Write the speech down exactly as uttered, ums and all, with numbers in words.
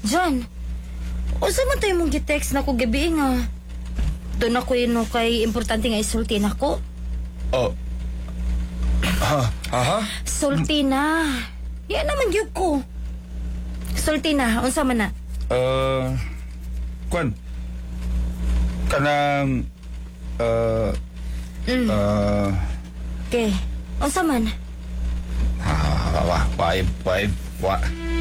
John, unsa man tayo mong gitext na ko gabi nga? Doon ako yun kay importante nga isulti na ko. Oh. Ha? Ha? Ha? Sulti na. Yan naman yun ko. Sulti na, unsa man na? Uh, Kwan. Kanang... Uh... Mm. Uh... Okay, unsa man? Ha? Wa? Wa? Wa? Wa?